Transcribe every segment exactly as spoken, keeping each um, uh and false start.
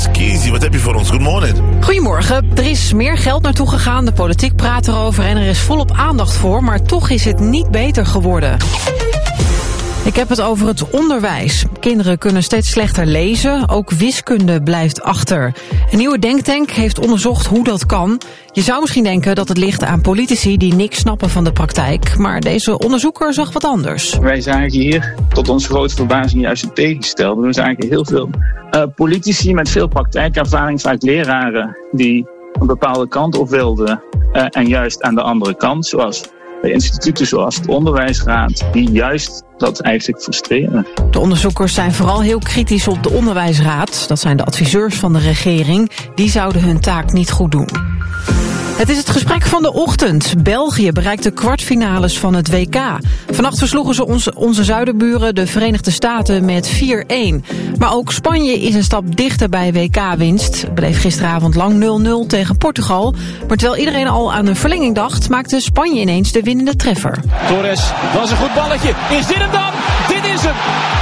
Johannes Kiesi, wat heb je voor ons? Good morning. Goedemorgen. Er is meer geld naartoe gegaan, de politiek praat erover en er is volop aandacht voor, maar toch is het niet beter geworden. Ik heb het over het onderwijs. Kinderen kunnen steeds slechter lezen, ook wiskunde blijft achter. Een nieuwe denktank heeft onderzocht hoe dat kan. Je zou misschien denken dat het ligt aan politici die niks snappen van de praktijk, maar deze onderzoeker zag wat anders. Wij zagen hier tot onze grote verbazing juist het tegengestelde. We zagen heel veel uh, politici met veel praktijkervaring, vaak leraren die een bepaalde kant op wilden uh, en juist aan de andere kant, zoals bij instituten zoals de Onderwijsraad, die juist dat eigenlijk frustreren. De onderzoekers zijn vooral heel kritisch op de Onderwijsraad. Dat zijn de adviseurs van de regering. Die zouden hun taak niet goed doen. Het is het gesprek van de ochtend. België bereikt de kwartfinales van het W K. Vannacht versloegen ze onze, onze zuidenburen, de Verenigde Staten, met vier-een. Maar ook Spanje is een stap dichter bij W K-winst. Het bleef gisteravond lang nul nul tegen Portugal. Maar terwijl iedereen al aan een verlenging dacht, maakte Spanje ineens de winnende treffer. Torres, dat is een goed balletje. Is dit hem dan? Dit is hem!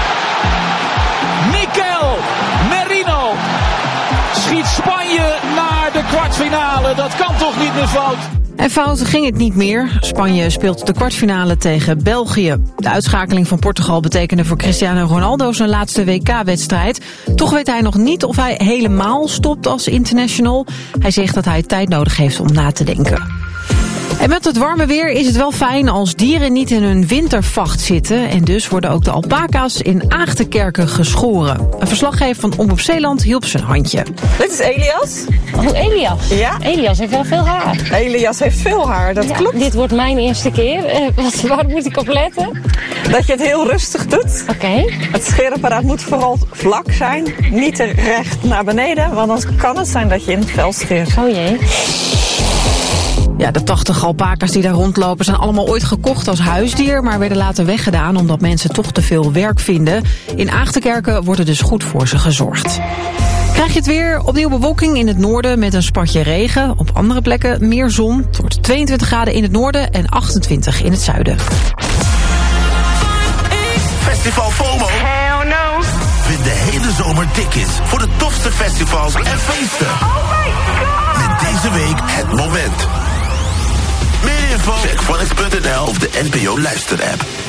Mikel Merino schiet Spanje naar de kwartfinale. Dat kan toch niet meer fout? En fout ging het niet meer. Spanje speelt de kwartfinale tegen België. De uitschakeling van Portugal betekende voor Cristiano Ronaldo zijn laatste W K-wedstrijd. Toch weet hij nog niet of hij helemaal stopt als international. Hij zegt dat hij tijd nodig heeft om na te denken. En met het warme weer is het wel fijn als dieren niet in hun wintervacht zitten. En dus worden ook de alpaca's in Aagtenkerken geschoren. Een verslaggever van Omroep Zeeland hielp zijn handje. Dit is Elias. Oh, Elias? Ja. Elias heeft wel veel haar. Elias heeft veel haar, dat ja, klopt. Dit wordt mijn eerste keer. Uh, wat, waar moet ik op letten? Dat je het heel rustig doet. Oké. Okay. Het scheerapparaat moet vooral vlak zijn. Niet te recht naar beneden, want dan kan het zijn dat je in het vel scheert. Oh jee. Ja, de tachtig alpaca's die daar rondlopen zijn allemaal ooit gekocht als huisdier, maar werden later weggedaan omdat mensen toch te veel werk vinden. In Aagtenkerken wordt er dus goed voor ze gezorgd. Krijg je het weer? Opnieuw bewolking in het noorden met een spatje regen. Op andere plekken meer zon. Het wordt tweeëntwintig graden in het noorden en achtentwintig in het zuiden. Festival FOMO. Hell no. Vind de hele zomer tickets voor de tofste festivals en feesten. Oh my god. Met deze week het moment. Meer info, check Phonics punt n l of de N P O Luister-app.